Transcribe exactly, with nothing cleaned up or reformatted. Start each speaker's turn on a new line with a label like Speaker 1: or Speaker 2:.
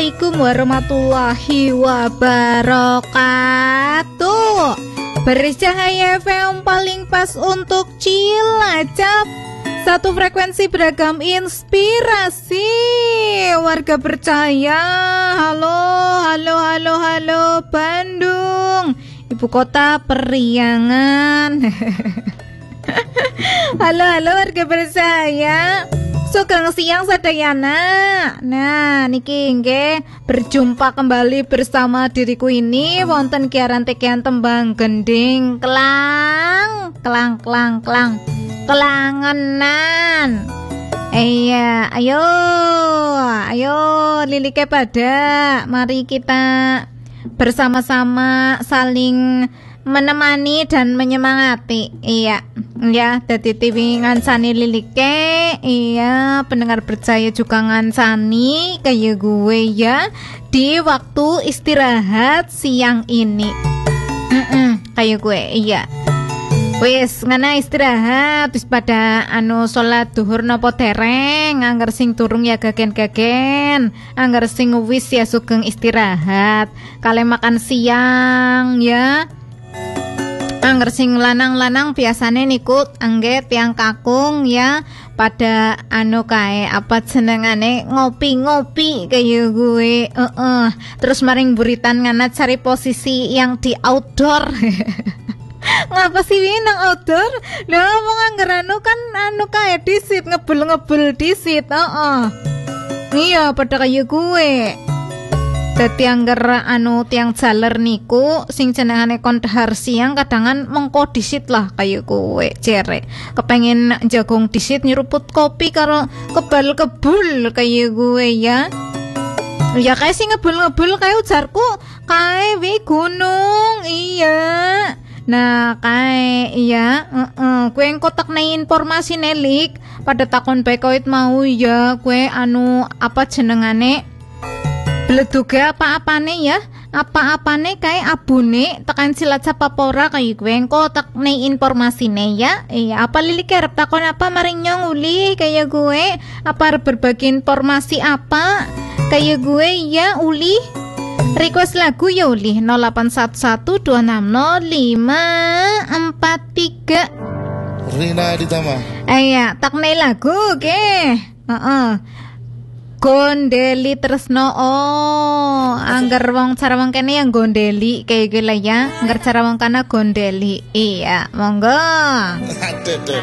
Speaker 1: Assalamualaikum warahmatullahi wabarakatuh. Bercahaya F M paling pas untuk Cilacap. Satu frekuensi beragam inspirasi. Warga percaya. Halo, halo, halo, halo Bandung, ibu kota periangan. Halo, halo warga percaya. Sugeng siang sadayana. Nah, niki nggih berjumpa kembali bersama diriku ini wonten kiaran tekian tembang gending kelang kelang kelang kelang kelangenan. Iya, ayo ayo lilike pada mari kita bersama-sama saling menemani dan menyemangati. Iya, ya, dadi T V ngansani lilike. Iya, pendengar percaya juga ngansani kayak gue ya di waktu istirahat siang ini. Mm-mm, kayak gue, iya. Wis ngana istirahat wis pada anu salat duhur napa dereng, angger sing durung ya gagen-gagen, angger sing wis ya sugeng istirahat. Kale makan siang ya. Angger sing lanang-lanang biasane niku angge tiang kakung ya pada anu kae apa jenengane ngopi-ngopi kayak gue. Heeh. Uh-uh. Terus maring buritan ngana cari posisi yang di outdoor. Ngapa sih ini nang outdoor? Lah wong angger anu kan anu kae disit ngebul-ngebul disit. Heeh. Iya pada kayak gue. Dadi angger anu tiang jaler niku sing jenengane kondhar siang kadangan mengko disit lah kayak kowe cerek kepengen jagong disit nyeruput kopi karo kebal kebul kayak gue ya. Ya kayak sing ngebul-ngebul kayak ujarku kae wi gunung. Iya. Nah kae iya heeh kowe engko tekne informasi nelik pada takon bae kowe mau ya kowe anu apa jenengane bleduga apa-apane ya, apa-apane kayak abune tekan Cilacap apa ora kayak gue engko tekne informasine ya. Iya, apa lili kerep takon apa maring nyong uli kayak gue, apa arep berbagi informasi apa kayak gue ya uli. Request lagu ya uli nol delapan satu satu dua enam nol lima empat tiga.
Speaker 2: Rina Aditama.
Speaker 1: Iya, tekne lagu oke. Okay. Heeh. Gondeli tresno. Oh angger wong cara wong kene yang gondeli kayak gila ya, angger cara wong kana gondeli. Iya monggo.